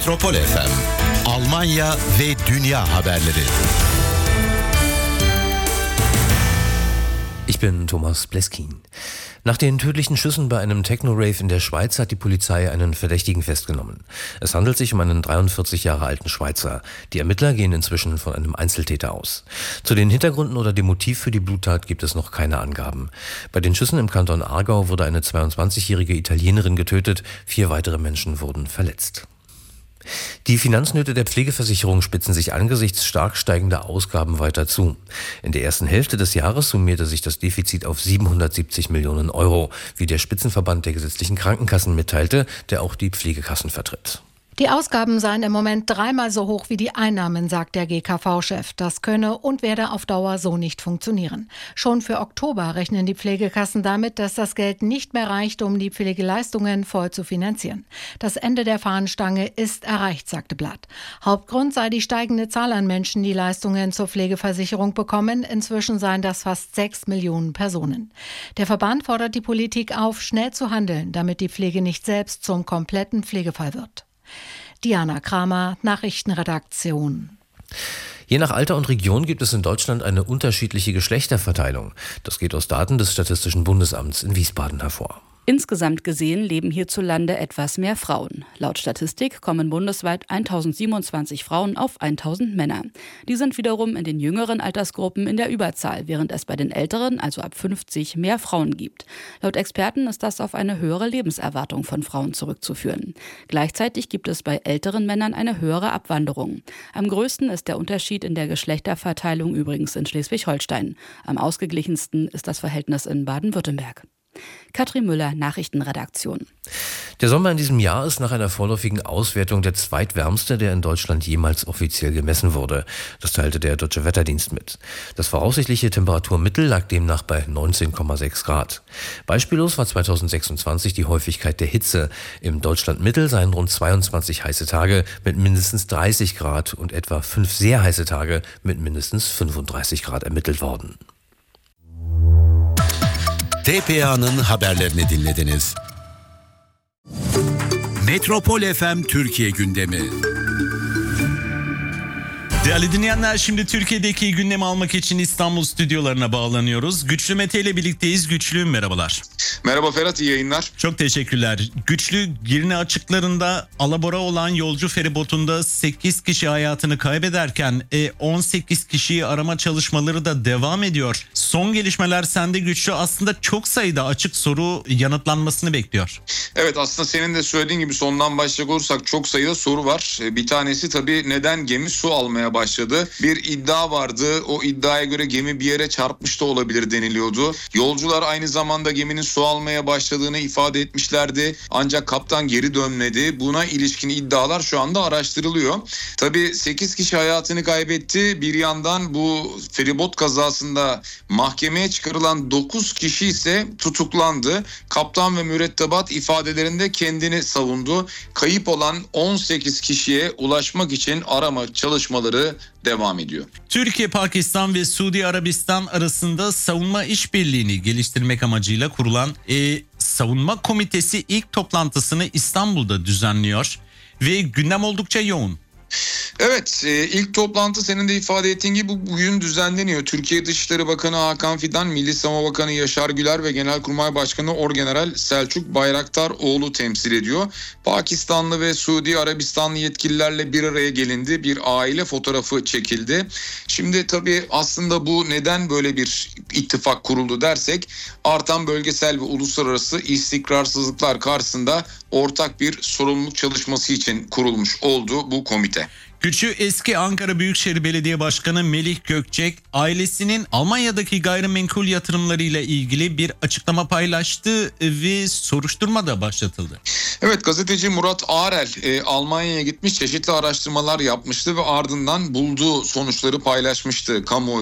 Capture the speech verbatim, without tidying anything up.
Metropol F M, Almanya ve dünya haberleri. Ich bin Thomas Bleskin. Nach den tödlichen Schüssen bei einem Techno-Rave in der Schweiz hat die Polizei einen Verdächtigen festgenommen. Es handelt sich um einen dreiundvierzig Jahre alten Schweizer. Die Ermittler gehen inzwischen von einem Einzeltäter aus. Zu den Hintergründen oder dem Motiv für die Bluttat gibt es noch keine Angaben. Bei den Schüssen im Kanton Aargau wurde eine zweiundzwanzigjährige Italienerin getötet, vier weitere Menschen wurden verletzt. Die Finanznöte der Pflegeversicherung spitzen sich angesichts stark steigender Ausgaben weiter zu. In der ersten Hälfte des Jahres summierte sich das Defizit auf siebenhundertsiebzig Millionen Euro, wie der Spitzenverband der gesetzlichen Krankenkassen mitteilte, der auch die Pflegekassen vertritt. Die Ausgaben seien im Moment dreimal so hoch wie die Einnahmen, sagt der G K V-Chef. Das könne und werde auf Dauer so nicht funktionieren. Schon für Oktober rechnen die Pflegekassen damit, dass das Geld nicht mehr reicht, um die Pflegeleistungen voll zu finanzieren. Das Ende der Fahnenstange ist erreicht, sagte Blatt. Hauptgrund sei die steigende Zahl an Menschen, die Leistungen zur Pflegeversicherung bekommen. Inzwischen seien das fast sechs Millionen Personen. Der Verband fordert die Politik auf, schnell zu handeln, damit die Pflege nicht selbst zum kompletten Pflegefall wird. Diana Kramer, Nachrichtenredaktion. Je nach Alter und Region gibt es in Deutschland eine unterschiedliche Geschlechterverteilung. Das geht aus Daten des Statistischen Bundesamts in Wiesbaden hervor. Insgesamt gesehen leben hierzulande etwas mehr Frauen. Laut Statistik kommen bundesweit tausendsiebenundzwanzig Frauen auf tausend Männer. Die sind wiederum in den jüngeren Altersgruppen in der Überzahl, während es bei den älteren, also ab fünfzig, mehr Frauen gibt. Laut Experten ist das auf eine höhere Lebenserwartung von Frauen zurückzuführen. Gleichzeitig gibt es bei älteren Männern eine höhere Abwanderung. Am größten ist der Unterschied in der Geschlechterverteilung übrigens in Schleswig-Holstein. Am ausgeglichensten ist das Verhältnis in Baden-Württemberg. Katrin Müller, Nachrichtenredaktion. Der Sommer in diesem Jahr ist nach einer vorläufigen Auswertung der zweitwärmste, der in Deutschland jemals offiziell gemessen wurde. Das teilte der Deutsche Wetterdienst mit. Das voraussichtliche Temperaturmittel lag demnach bei neunzehn Komma sechs Grad. Beispiellos war zweitausendsechsundzwanzig die Häufigkeit der Hitze. Im Deutschlandmittel seien rund zweiundzwanzig heiße Tage mit mindestens dreißig Grad und etwa fünf sehr heiße Tage mit mindestens fünfunddreißig Grad ermittelt worden. T P A'nın haberlerini dinlediniz. Metropol F M Türkiye gündemi. Değerli dinleyenler, şimdi Türkiye'deki gündemi almak için İstanbul stüdyolarına bağlanıyoruz. Güçlü Mete ile birlikteyiz. Güçlü, merhabalar. Merhaba Ferhat, iyi yayınlar. Çok teşekkürler. Güçlü, Girne açıklarında alabora olan yolcu feribotunda sekiz kişi hayatını kaybederken on sekiz kişiyi arama çalışmaları da devam ediyor. Son gelişmeler sende Güçlü, aslında çok sayıda açık soru yanıtlanmasını bekliyor. Evet, aslında senin de söylediğin gibi sondan başlayacak olursak çok sayıda soru var. Bir tanesi tabii neden gemi su almaya başladı? Bir iddia vardı. O iddiaya göre gemi bir yere çarpmış da olabilir deniliyordu. Yolcular aynı zamanda geminin su almaya başladığını ifade etmişlerdi. Ancak kaptan geri dönmedi. Buna ilişkin iddialar şu anda araştırılıyor. Tabii sekiz kişi hayatını kaybetti. Bir yandan bu feribot kazasında mahkemeye çıkarılan dokuz kişi ise tutuklandı. Kaptan ve mürettebat ifadelerinde kendini savundu. Kayıp olan on sekiz kişiye ulaşmak için arama çalışmaları devam ediyor. Türkiye, Pakistan ve Suudi Arabistan arasında savunma işbirliğini geliştirmek amacıyla kurulan e, Savunma Komitesi ilk toplantısını İstanbul'da düzenliyor ve gündem oldukça yoğun. Evet, ilk toplantı senin de ifade ettiğin gibi bugün düzenleniyor. Türkiye Dışişleri Bakanı Hakan Fidan, Milli Savunma Bakanı Yaşar Güler ve Genelkurmay Başkanı Orgeneral Selçuk Bayraktaroğlu temsil ediyor. Pakistanlı ve Suudi Arabistanlı yetkililerle bir araya gelindi. Bir aile fotoğrafı çekildi. Şimdi tabii aslında bu neden böyle bir ittifak kuruldu dersek, artan bölgesel ve uluslararası istikrarsızlıklar karşısında ortak bir sorumluluk çalışması için kurulmuş oldu bu komite. Güçlü, eski Ankara Büyükşehir Belediye Başkanı Melih Gökçek ailesinin Almanya'daki gayrimenkul yatırımlarıyla ilgili bir açıklama paylaştı ve soruşturma da başlatıldı. Evet, gazeteci Murat Ağrel e, Almanya'ya gitmiş, çeşitli araştırmalar yapmıştı ve ardından bulduğu sonuçları paylaşmıştı kamuoyu.